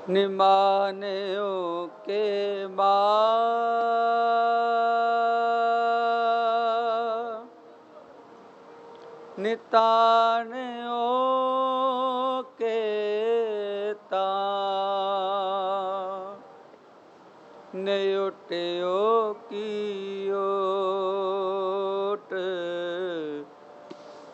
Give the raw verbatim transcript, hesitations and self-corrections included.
निमान्यो के मा नितान्यो के ता नियुट्यो की ओट